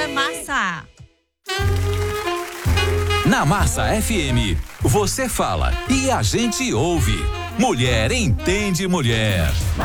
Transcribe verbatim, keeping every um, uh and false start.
é massa. Na Massa F M, você fala e a gente ouve. Mulher entende mulher.